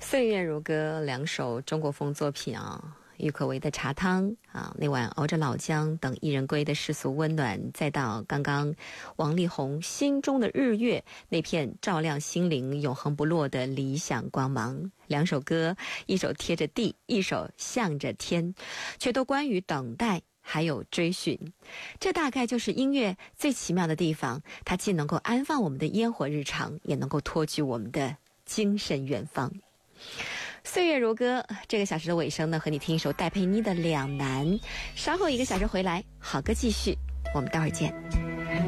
岁月如歌，两首中国风作品啊，郁可唯的《茶汤》啊，那晚熬着老姜等一人归的世俗温暖，再到刚刚王力宏心中的日月，那片照亮心灵永恒不落的理想光芒。两首歌，一首贴着地，一首向着天，却都关于等待还有追寻。这大概就是音乐最奇妙的地方，它既能够安放我们的烟火日常，也能够托举我们的精神远方。岁月如歌，这个小时的尾声呢，和你听一首戴佩妮的《两难》。稍后1个小时回来，好歌继续，我们待会儿见。